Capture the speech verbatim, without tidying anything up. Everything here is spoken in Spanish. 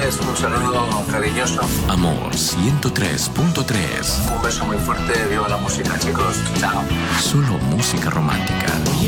chavales, un saludo cariñoso. Amor ciento tres punto tres. Un beso muy fuerte, viva la música, chicos. Chao. Solo música romántica.